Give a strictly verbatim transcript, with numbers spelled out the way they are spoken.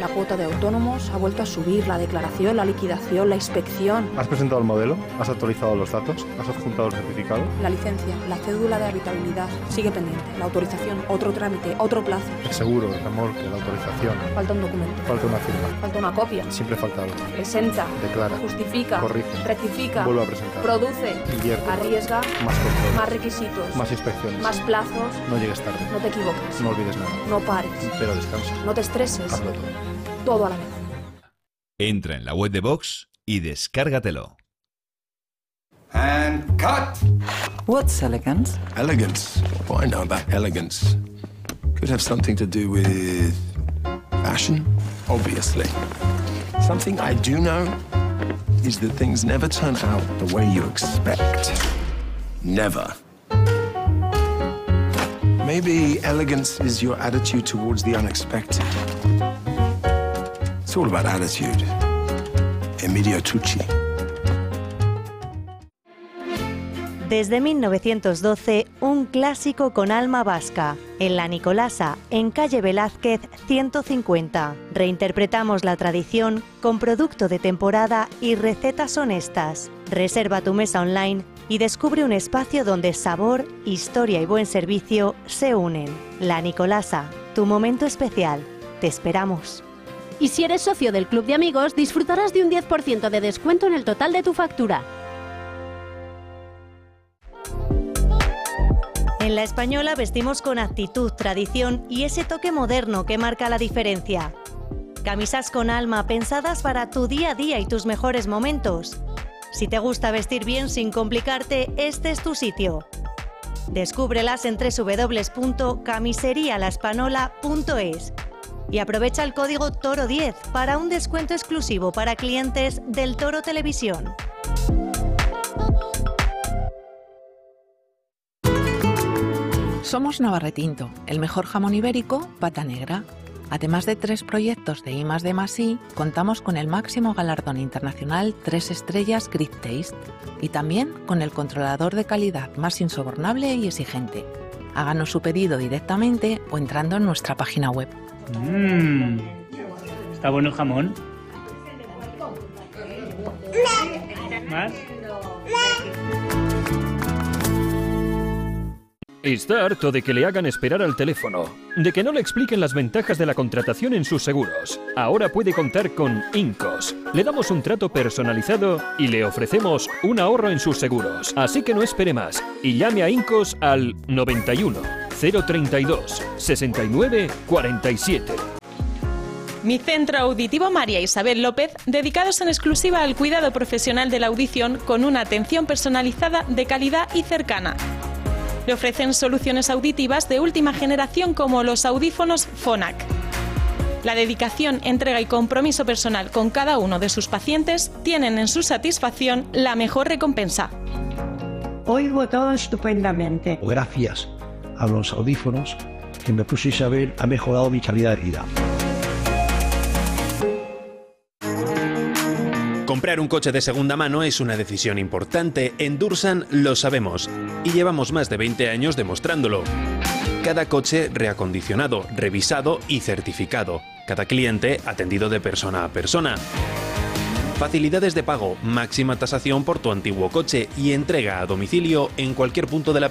La cuota de autónomos ha vuelto a subir, la declaración, la liquidación, la inspección. ¿Has presentado el modelo? ¿Has actualizado los datos? ¿Has adjuntado el certificado? La licencia, la cédula de habitabilidad, sigue pendiente. La autorización, otro trámite, otro plazo. El seguro, el remolque, la autorización. Falta un documento. Falta una firma. Falta una copia. Siempre falta algo. Presenta. Declara. Justifica. Corrige. Rectifica. Vuelve a presentar. Produce. Invierte. Arriesga. Más control. Más requisitos. Más inspecciones. Más plazos. No llegues tarde. No te equivoques. No olvides nada. No pares. Pero descansa. No te estreses. Hazlo todo. Todo a la vez. Entra en la web de Vox y descárgatelo. And cut! What's elegance? Elegance? What I know about elegance could have something to do with fashion, obviously. Something I do know is that things never turn out the way you expect. Never. Maybe elegance is your attitude towards the unexpected. It's all about attitude. Emilio Tucci. Desde mil novecientos doce, un clásico con alma vasca. En La Nicolasa, en calle Velázquez ciento cincuenta. Reinterpretamos la tradición con producto de temporada y recetas honestas. Reserva tu mesa online y descubre un espacio donde sabor, historia y buen servicio se unen. La Nicolasa, tu momento especial. Te esperamos. Y si eres socio del Club de Amigos, disfrutarás de un diez por ciento de descuento en el total de tu factura. En La Española vestimos con actitud, tradición y ese toque moderno que marca la diferencia. Camisas con alma pensadas para tu día a día y tus mejores momentos. Si te gusta vestir bien sin complicarte, este es tu sitio. Descúbrelas en doble u doble u doble u punto camiseria la espanola punto es y aprovecha el código Toro diez para un descuento exclusivo para clientes del Toro Televisión. Somos Navarretinto, el mejor jamón ibérico, pata negra. Además de tres proyectos de I más D más I, contamos con el máximo galardón internacional tres estrellas Great Taste y también con el controlador de calidad más insobornable y exigente. Háganos su pedido directamente o entrando en nuestra página web. Mmm, está bueno el jamón. ¿Más? Está harto de que le hagan esperar al teléfono, de que no le expliquen las ventajas de la contratación en sus seguros. Ahora puede contar con Incos. Le damos un trato personalizado y le ofrecemos un ahorro en sus seguros. Así que no espere más y llame a Incos al noventa y uno, cero treinta y dos, sesenta y nueve, cuarenta y siete. Mi centro auditivo María Isabel López, dedicados en exclusiva al cuidado profesional de la audición con una atención personalizada de calidad y cercana. Le ofrecen soluciones auditivas de última generación como los audífonos Phonak. La dedicación, entrega y compromiso personal con cada uno de sus pacientes tienen en su satisfacción la mejor recompensa. Oigo todo estupendamente. Gracias a los audífonos que me puso Isabel ha mejorado mi calidad de vida. Comprar un coche de segunda mano es una decisión importante. En Dursan lo sabemos y llevamos más de veinte años demostrándolo. Cada coche reacondicionado, revisado y certificado. Cada cliente atendido de persona a persona. Facilidades de pago, máxima tasación por tu antiguo coche y entrega a domicilio en cualquier punto de la